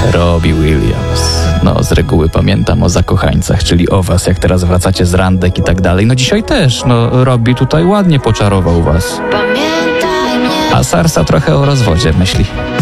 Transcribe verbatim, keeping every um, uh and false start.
Robbie Williams. No, z reguły pamiętam o zakochańcach, czyli o was, jak teraz wracacie z randek i tak dalej. No dzisiaj też, no Robbie tutaj ładnie poczarował was. A Sarsa trochę o rozwodzie myśli.